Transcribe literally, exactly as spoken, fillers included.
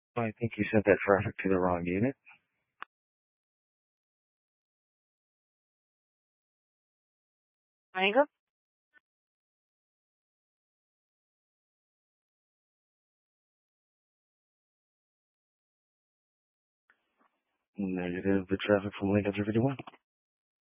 I think you sent that traffic to the wrong unit. Mango? Negative, the traffic from Lincoln three fifty-one.